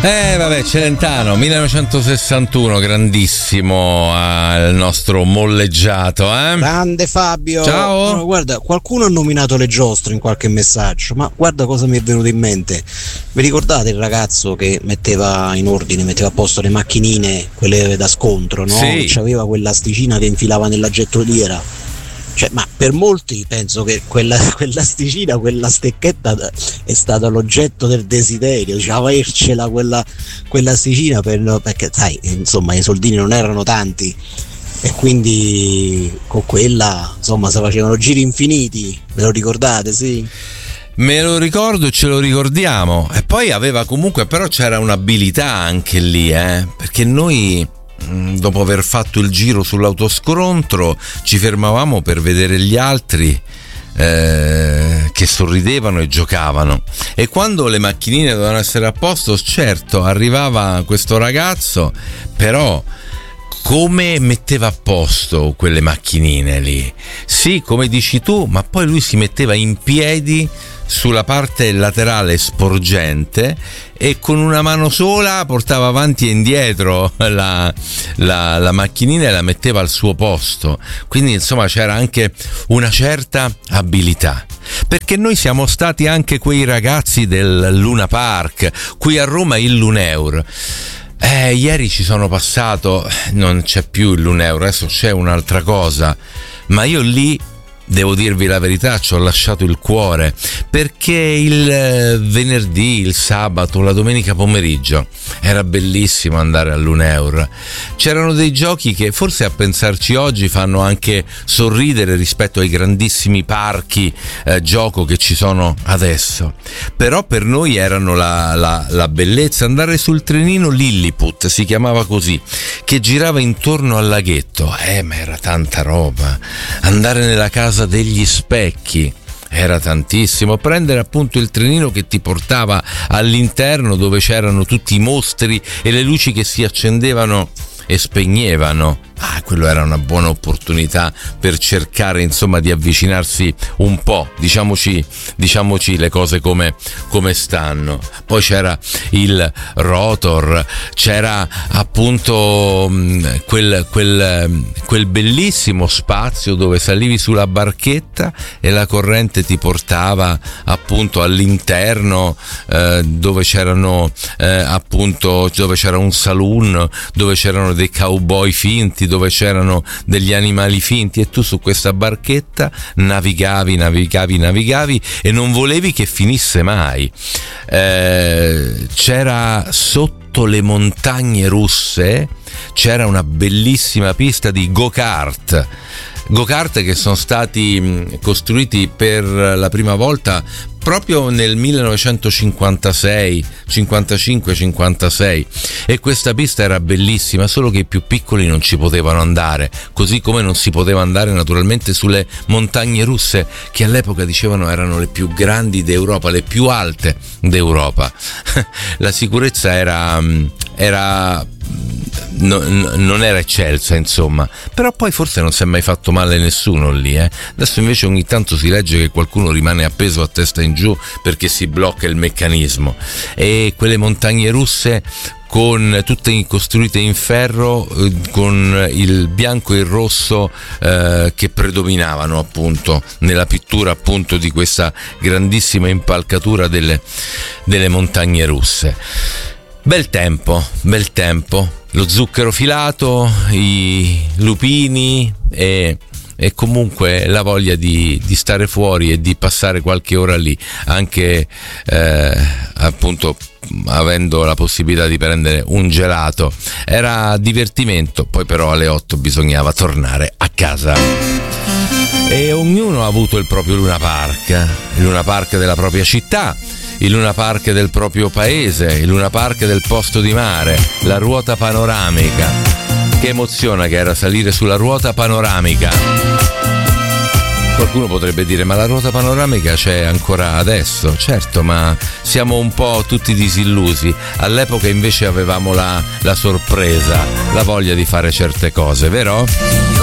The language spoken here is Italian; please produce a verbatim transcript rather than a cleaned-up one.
Eh vabbè, Celentano, millenovecentosessantuno, grandissimo, eh, il nostro molleggiato, eh? Grande Fabio. Ciao. Allora, guarda, qualcuno ha nominato le giostre in qualche messaggio, ma guarda cosa mi è venuto in mente. Vi ricordate il ragazzo che metteva in ordine, metteva a posto le macchinine, quelle da scontro, no? Sì. C'aveva quell'asticina che infilava nella gettoniera. Cioè, ma per molti penso che quella, quell'asticina, quella stecchetta è stata l'oggetto del desiderio, cioè avercela quella, quell'asticina per, perché sai, insomma i soldini non erano tanti e quindi con quella insomma si facevano giri infiniti, ve lo ricordate? Sì. Me lo ricordo e ce lo ricordiamo. E poi aveva comunque, però c'era un'abilità anche lì, eh? Perché noi, dopo aver fatto il giro sull'autoscontro, ci fermavamo per vedere gli altri eh, che sorridevano e giocavano, e quando le macchinine dovevano essere a posto, certo, arrivava questo ragazzo, però come metteva a posto quelle macchinine lì? Sì, come dici tu, ma poi lui si metteva in piedi sulla parte laterale sporgente e con una mano sola portava avanti e indietro la, la, la macchinina e la metteva al suo posto. Quindi insomma c'era anche una certa abilità, perché noi siamo stati anche quei ragazzi del Luna Park, qui a Roma il Luneur. Eh, ieri ci sono passato, non c'è più il Luneur, adesso c'è un'altra cosa, ma io lì, devo dirvi la verità, ci ho lasciato il cuore, perché il venerdì, il sabato, la domenica pomeriggio era bellissimo andare al Luneur. C'erano dei giochi che forse a pensarci oggi fanno anche sorridere rispetto ai grandissimi parchi eh, gioco che ci sono adesso, però per noi erano la, la, la bellezza. Andare sul trenino Lilliput, si chiamava così, che girava intorno al laghetto, eh ma era tanta roba. Andare nella casa degli specchi era tantissimo, prendere appunto il trenino che ti portava all'interno dove c'erano tutti i mostri e le luci che si accendevano e spegnevano. Ah, quello era una buona opportunità per cercare insomma di avvicinarsi un po', diciamoci, diciamoci le cose come, come stanno. Poi c'era il rotor, c'era appunto mh, quel, quel, quel bellissimo spazio dove salivi sulla barchetta e la corrente ti portava appunto all'interno eh, dove c'erano eh, appunto dove c'era un saloon, dove c'erano dei cowboy finti, dove c'erano degli animali finti, e tu su questa barchetta navigavi, navigavi, navigavi e non volevi che finisse mai. Eh, c'era sotto le montagne russe, c'era una bellissima pista di go-kart. Go-kart che sono stati costruiti per la prima volta proprio nel millenovecentocinquantasei, cinquantacinque cinquantasei, e questa pista era bellissima, solo che i più piccoli non ci potevano andare, così come non si poteva andare naturalmente sulle montagne russe, che all'epoca dicevano erano le più grandi d'Europa, le più alte d'Europa. La sicurezza era era No, non era eccelsa, insomma, però poi forse non si è mai fatto male nessuno lì, eh? Adesso invece ogni tanto si legge che qualcuno rimane appeso a testa in giù perché si blocca il meccanismo, e quelle montagne russe con tutte costruite in ferro, con il bianco e il rosso eh, che predominavano appunto nella pittura appunto di questa grandissima impalcatura delle, delle montagne russe. Bel tempo, bel tempo, lo zucchero filato, i lupini e, e comunque la voglia di, di stare fuori e di passare qualche ora lì, anche eh, appunto avendo la possibilità di prendere un gelato. Era divertimento, poi però alle otto bisognava tornare a casa. E ognuno ha avuto il proprio Luna Park, il Luna Park della propria città, il Luna Park del proprio paese, il Luna Park del posto di mare, la ruota panoramica. Che emoziona che era salire sulla ruota panoramica. Qualcuno potrebbe dire: ma la ruota panoramica c'è ancora adesso? Certo, ma siamo un po' tutti disillusi. All'epoca invece avevamo la, la sorpresa, la voglia di fare certe cose, vero?